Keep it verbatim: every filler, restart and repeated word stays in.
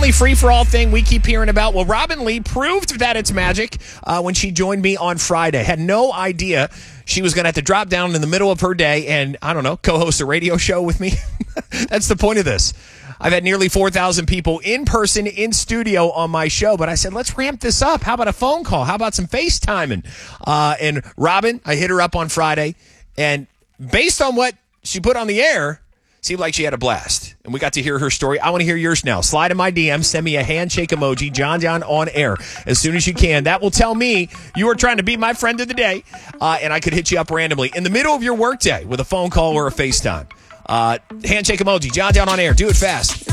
family free-for-all thing we keep hearing about. Well, Robin Lee proved that it's magic uh, when she joined me on Friday. Had no idea she was going to have to drop down in the middle of her day and, I don't know, co-host a radio show with me. That's the point of this. I've had nearly four thousand people in person, in studio on my show, but I said, let's ramp this up. How about a phone call? How about some FaceTiming? Uh, and Robin, I hit her up on Friday, and based on what she put on the air, seemed like she had a blast. And we got to hear her story. I want to hear yours now. Slide in my D M, send me a handshake emoji, John John on air, as soon as you can. That will tell me you are trying to be my friend of the day, uh, and I could hit you up randomly in the middle of your workday with a phone call or a FaceTime. Uh, handshake emoji, John John on air. Do it fast.